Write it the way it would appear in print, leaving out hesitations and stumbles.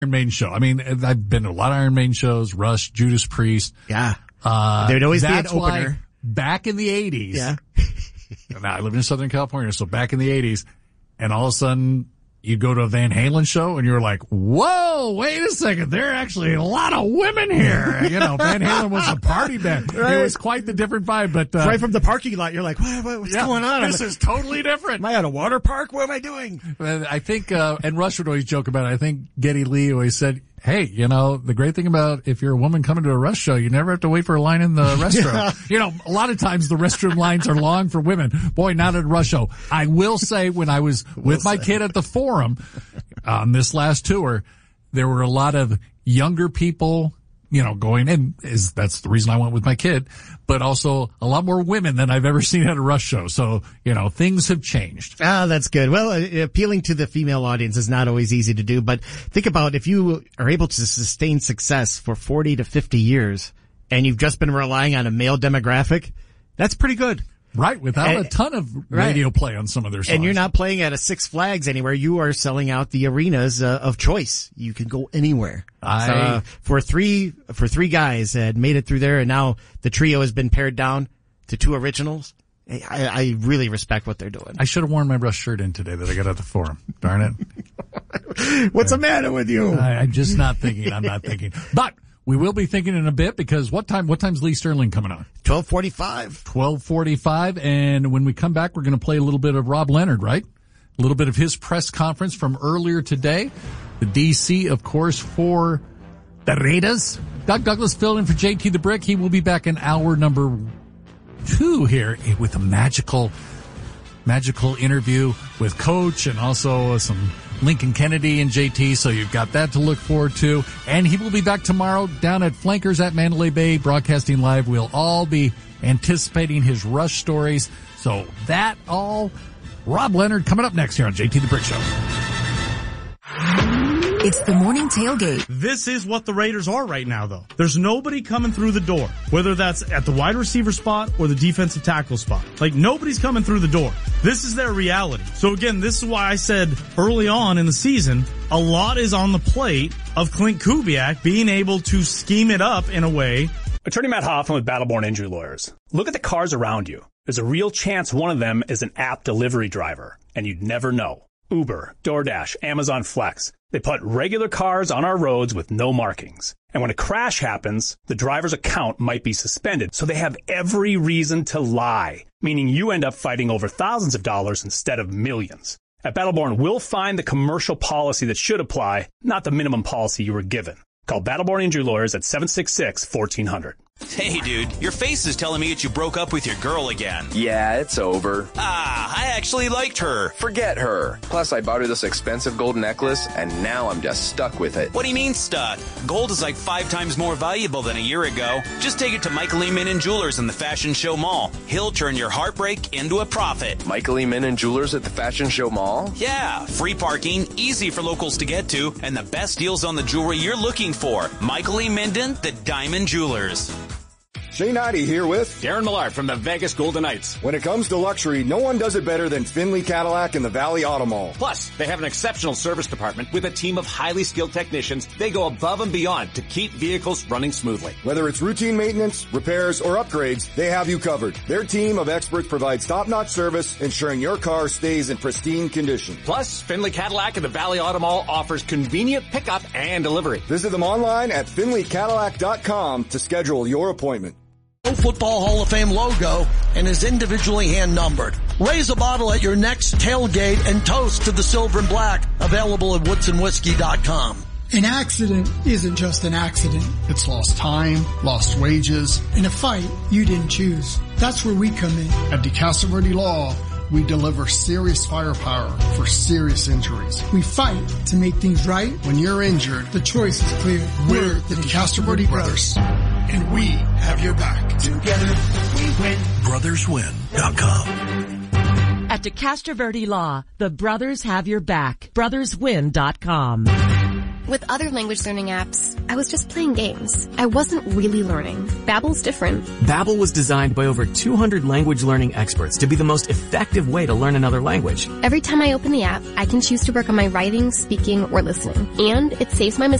Iron Maiden show. I mean, I've been to a lot of Iron Maiden shows, Rush, Judas Priest. Yeah. There'd always be an That's why opener. back in the 80s. Yeah. Now, I live in Southern California, so back in the 80s, and all of a sudden, you go to a Van Halen show and you're like, whoa, wait a second. There are actually a lot of women here. You know, Van Halen was a party band. Right. It was quite the different vibe, but, right from the parking lot, you're like, what's going on? This is totally different. Am I at a water park? What am I doing? I think, and Rush would always joke about it. I think Geddy Lee always said, hey, you know, the great thing about if you're a woman coming to a Rush show, you never have to wait for a line in the restroom. Yeah. You know, a lot of times the restroom lines are long for women. Boy, not at a Rush show. I will say when I was with my kid at the Forum on this last tour, there were a lot of younger people, you know, going in. That's the reason I went with my kid, but also a lot more women than I've ever seen at a Rush show. So, you know, things have changed. Ah, that's good. Well, appealing to the female audience is not always easy to do, but think about if you are able to sustain success for 40 to 50 years and you've just been relying on a male demographic, that's pretty good. Right, without a ton of radio play on some of their songs. And you're not playing at a Six Flags anywhere. You are selling out the arenas of choice. You can go anywhere. For three guys that made it through there, and now the trio has been pared down to two originals. I really respect what they're doing. I should have worn my Rush shirt in today that I got at the Forum. Darn it. What's the matter with you? I'm just not thinking. I'm not thinking. But we will be thinking in a bit because what time's Lee Sterling coming on? 12:45. 12:45. And when we come back, we're going to play a little bit of Rob Leonard, right? A little bit of his press conference from earlier today. The DC, of course, for the Raiders. Doug Douglas filled in for JT the Brick. He will be back in hour number 2 here with a magical interview with Coach and also some Lincoln Kennedy and JT, so you've got that to look forward to. And he will be back tomorrow down at Flankers at Mandalay Bay, broadcasting live. We'll all be anticipating his Rush stories. So that all, Rob Leonard coming up next here on JT the Brick Show. It's the morning tailgate. This is what the Raiders are right now, though. There's nobody coming through the door, whether that's at the wide receiver spot or the defensive tackle spot. Like, nobody's coming through the door. This is their reality. So again, this is why I said early on in the season, a lot is on the plate of Clint Kubiak being able to scheme it up in a way. Attorney Matt Hoffman with Battleborn Injury Lawyers. Look at the cars around you. There's a real chance one of them is an app delivery driver, and you'd never know. Uber, DoorDash, Amazon Flex. They put regular cars on our roads with no markings. And when a crash happens, the driver's account might be suspended. So they have every reason to lie, meaning you end up fighting over thousands of dollars instead of millions. At Battleborn, we'll find the commercial policy that should apply, not the minimum policy you were given. Call Battleborn Injury Lawyers at 766-1400. Hey, dude, your face is telling me that you broke up with your girl again. Yeah, it's over. I actually liked her. Forget her. Plus, I bought her this expensive gold necklace, and now I'm just stuck with it. What do you mean stuck? Gold is like 5 times more valuable than a year ago. Just take it to Michael E. Minnan Jewelers in the Fashion Show Mall. He'll turn your heartbreak into a profit. Michael E. Minnan Jewelers at the Fashion Show Mall? Yeah, free parking, easy for locals to get to, and the best deals on the jewelry you're looking for. Michael E. Minden, the Diamond Jewelers. Shane Ivey here with Darren Millard from the Vegas Golden Knights. When it comes to luxury, no one does it better than Finley Cadillac and the Valley Auto Mall. Plus, they have an exceptional service department with a team of highly skilled technicians. They go above and beyond to keep vehicles running smoothly. Whether it's routine maintenance, repairs, or upgrades, they have you covered. Their team of experts provides top-notch service, ensuring your car stays in pristine condition. Plus, Finley Cadillac and the Valley Auto Mall offers convenient pickup and delivery. Visit them online at FinleyCadillac.com to schedule your appointment. Pro Football Hall of Fame logo and is individually hand-numbered. Raise a bottle at your next tailgate and toast to the silver and black. Available at woodsandwhiskey.com. An accident isn't just an accident. It's lost time, lost wages, and a fight you didn't choose. That's where we come in. At DeCastroverde Law, we deliver serious firepower for serious injuries. We fight to make things right. When you're injured, the choice is clear. We're the DeCastroverde Brothers, and we have your back. Together, we win. BrothersWin.com. At DeCastroverde Law, the brothers have your back. BrothersWin.com. With other language learning apps, I was just playing games. I wasn't really learning. Babbel's different. Babbel was designed by over 200 language learning experts to be the most effective way to learn another language. Every time I open the app, I can choose to work on my writing, speaking, or listening. And it saves my mistakes